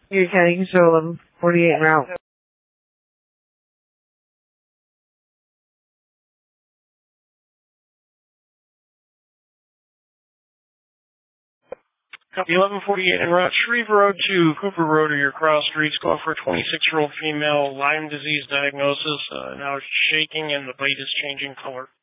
You're heading to 1148 route. Copy 1148 en route Shreve Road to Cooper Road or your cross streets. Call for a 26-year-old female, Lyme disease diagnosis. Now shaking and the blade is changing color.